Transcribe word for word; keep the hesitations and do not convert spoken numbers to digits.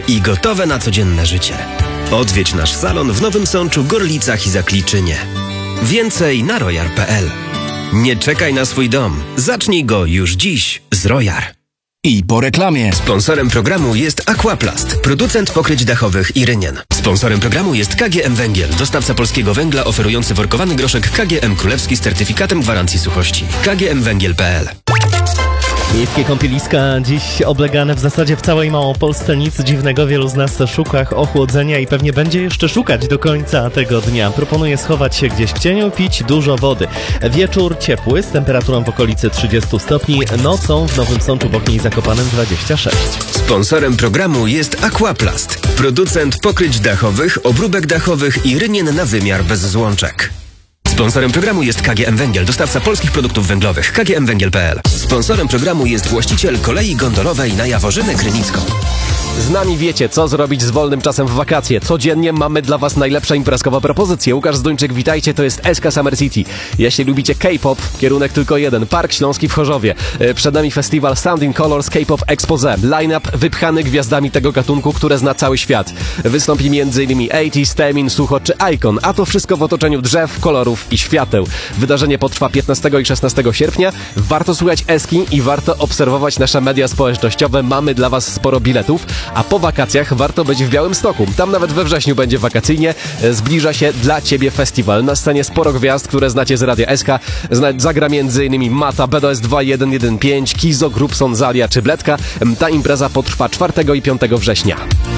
i gotowe na codzienne życie. Odwiedź nasz salon w Nowym Sączu, Gorlicach i Zakliczynie. Więcej na royal kropka p l. Nie czekaj na swój dom. Zacznij go już dziś z Royal. I po reklamie. Sponsorem programu jest Aquaplast, producent pokryć dachowych i rynien. Sponsorem programu jest K G M Węgiel, dostawca polskiego węgla oferujący workowany groszek K G M Królewski z certyfikatem gwarancji suchości. k g m węgiel kropka p l. Miejskie kąpieliska dziś oblegane w zasadzie w całej Małopolsce. Nic dziwnego, wielu z nas szuka ochłodzenia i pewnie będzie jeszcze szukać do końca tego dnia. Proponuję schować się gdzieś w cieniu, pić dużo wody. Wieczór ciepły z temperaturą w okolicy trzydziestu stopni, nocą w Nowym Sączu, Bochni i Zakopanem dwadzieścia sześć. Sponsorem programu jest Aquaplast, producent pokryć dachowych, obróbek dachowych i rynien na wymiar bez złączek. Sponsorem programu jest K G M Węgiel, dostawca polskich produktów węglowych. k g m węgiel kropka p l. Sponsorem programu jest właściciel kolei gondolowej na Jaworzynę Krynicką. Z nami wiecie, co zrobić z wolnym czasem w wakacje. Codziennie mamy dla was najlepsze imprezkowe propozycje. Łukasz Zduńczyk, witajcie, to jest S K Summer City. Jeśli lubicie K-pop, kierunek tylko jeden, Park Śląski w Chorzowie. Przed nami festiwal Sound in Colors K-pop Expose. Line-up wypchany gwiazdami tego gatunku, które zna cały świat. Wystąpi m.in. osiemdziesiąt, Temin, Sucho czy Icon, a to wszystko w otoczeniu drzew, kolorów i świateł. Wydarzenie potrwa piętnastego i szesnastego sierpnia. Warto słuchać Eski i warto obserwować nasze media społecznościowe. Mamy dla was sporo biletów. A po wakacjach warto być w Białymstoku. Tam nawet we wrześniu będzie wakacyjnie. Zbliża się dla ciebie festiwal. Na scenie sporo gwiazd, które znacie z Radia S K. Zagra m.in. Mata, B D S dwa jeden jeden pięć, Kizo, Grubson, Zalia czy Bledka. Ta impreza potrwa czwartego i piątego września.